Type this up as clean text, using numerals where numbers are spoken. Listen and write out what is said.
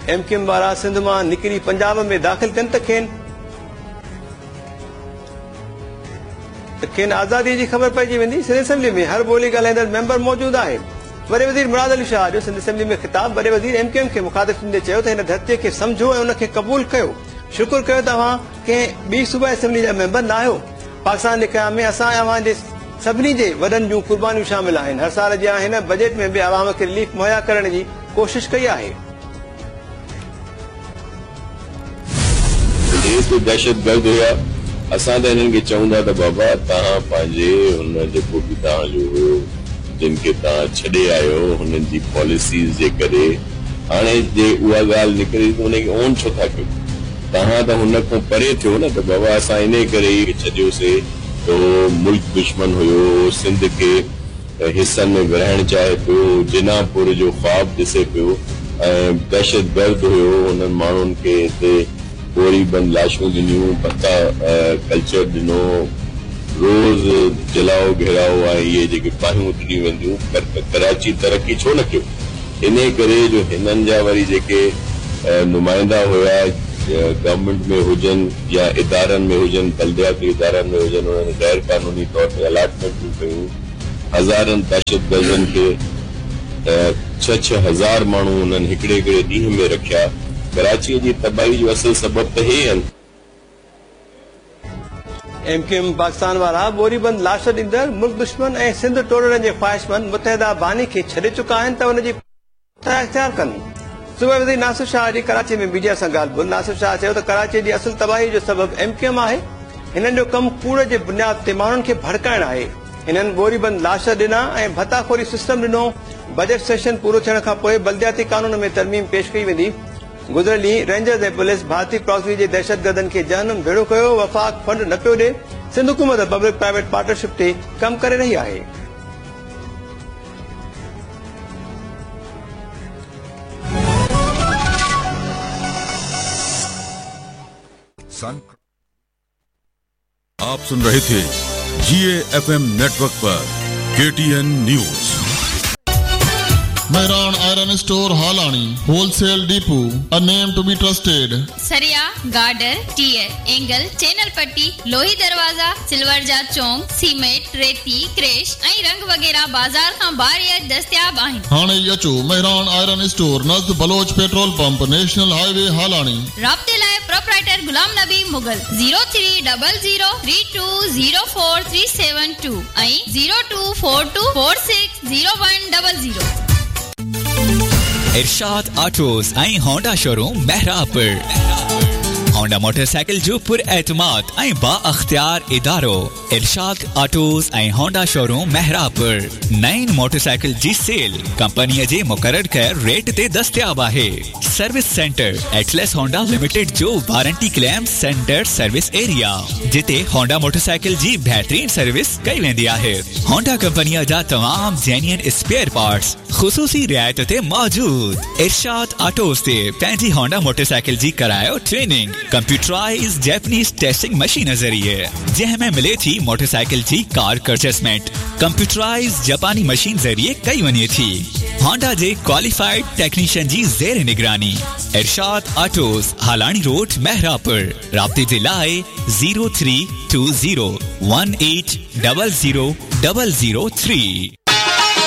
MQM वारा सिंध मां निकिरी पंजाब में दाख़िल थियनि त खेनि आज़ादी जी ख़बर पइजी वेंदी। सिंध असेंबली में हर ॿोली ॻाल्हाईंदड़ मेंबर मौजूद आहे। वॾे वज़ीर मुराद अली शाह जो सिंध असेंबली में ख़िताब। वॾे वज़ीर एमक्यूएम खे मुखातिब थींदे चयो त हिन धरतीअ खे सम्झो ऐं उनखे क़बूल कयो। शुक्र कयो तव्हां कंहिं ॿी सूबा असेंबली जा मेंबर न आहियो। पाकिस्तान जे क़याम में असां अवां जे सभिनी जे वॾनि जूं क़ुर्बानियूं शामिल आहिनि। हर साल जियां हिन बजट में बि अवाम खे रिलीफ मुहैया करण जी कोशिश कई आहे। दहशतगर्द हुआ असां त हिननि खे चऊं था त बाबा तव्हां पंहिंजे हुन जेको बि तव्हांजो हुयो जिन खे तव्हां छॾे आहियो हुननि जी पॉलिसीज़ जे करे हाणे जे उहा ॻाल्हि निकिरी त हुनखे ओन छो था कयो। तव्हां त हुन खां परे थियो न त बाबा असां इन करे ई छॾियोसीं तो मुल्क दुश्मन हुयो, सिंध के हिस्सनि में विरहाइण चाहे पियो, जिनापुर जो ख्वाब ॾिसे पियो ऐं दहशतगर्द हुयो। हुननि माण्हुनि खे हिते गोरी बंद लाशूं ॾिनियूं, पता कल्चर ॾिनो, रोज़ जलाओ घेराओ ऐं इहे जेके पाहियूं ॾिनियूं वेंदियूं। कराची तरक़ी छो न कयो? इन करे जो हिननि जा वरी जेके नुमाइंदा हुया गवर्नमेंट में हुजनि या इदारनि में हुजनि, बल्दियाती इदारनि में हुजनि, उन्होंने गैर कानूनी तौर ते अलाटमेंटूं कयूं। हज़ारनि दहशतगर्दनि खे 6,000 माण्हू उन्हनि हिकिड़े हिकिड़े ॾींहं में रखिया। कराची जी तबाही जो असुल सबब त हे आहिनि। एमक्यूएम पाकिस्तान वारा बोरीबंद लाश ॾींदड़ मुल्क दुश्मन ऐं सिंध टोड़ण जे ख़्वाहिशमंद मुतहदा बानी खे छॾे चुका आहिनि त हुनजी इख़्तियार कनि। सूबे वज़ीर नासिर शाह जी कराची में मीडिया सां ॻाल्हि ॿोल। नासिर शाह चयो त कराची जी असुल तबाही जो सबब एमक्यूएम आहे। हिननि जो कमु कूड़ जे बुनियाद ते माण्हुनि खे भड़काइण आहे। हिननि बोरीबंद लाश ॾिना ऐं भताखोरी सिस्टम ॾिनो। बजट सेशन पूरो थियण खां पोइ बल्दियाती कानून में तरमीम पेश कई वेंदी। गुज़िरियल ॾींहुं रेंजर्स ऐं पुलिस भारतीय प्रॉक्सी जे दहशतगर्दनि खे जहनुम भेड़ो कयो। वफ़ाक़ फंड न पियो ॾे। सिंध हुकूमत पब्लिक प्राइवेट पार्टनरशिप ते कमु करे रही आहे। आप सुन रहे थे GAFM नेटवर्क पर KTN news. Mehran Iron Store Halani, Wholesale Depot, a name to be trusted. सरिया, गार्डर, टीयर, एंगल, चैनल पट्टी, लोही दरवाजा, सिल्वर जा चौंक, सीमेंट, रेती, क्रेश ऐं रंग वगैरह बाजार खां बाहर दस्तयाब आहिनि। हाणे अचो Mehran Iron Store नज़द Baloch petrol pump, national highway हालानी। राब्ते लाइ प्रोप्राइटर गुलाम नबी मुगल 030032043772 ऐं 0242460100। इरशाद ऑटोज ऐं होंडा शोरूम महरापुर। होंडा मोटरसाइकिल जो पुर एतमाद ऐं बा अख्तियार इदारो इरशाद ऑटोज ऐं होंडा शोरूम महरापुर। नईन मोटरसाइकिल जी सेल कंपनी जे मुकर्रर कयल रेट ते दस्तयाब आहे। Service centre Atlas Honda limited जो warranty claim centre service area जिते होंडा मोटरसाइकिल जी बेहतरीन सर्विस कई वेंदी आहे। होंडा कंपनी जा तमाम जेन्युइन स्पेयर पार्ट्स खुसूसी रियायत ते मौजूद। इरशाद ऑटोज ते पंहिंजी होंडा मोटरसाइकिल जी करायो training computerise Japanese testing machine ज़रिए जंहिंमें मिले थी मोटरसाइकिल जी कार एडजस्टमेंट कंप्यूटराइज जापानी मशीन ज़रिए कई वञे थी। होंडा जे क्वालिफाइड टेक्नीशियन जी ज़ेर निगरानी। इरशाद ऑटोज हालानी रोड महरापुर। राब्ते जे लाइ 032018000003।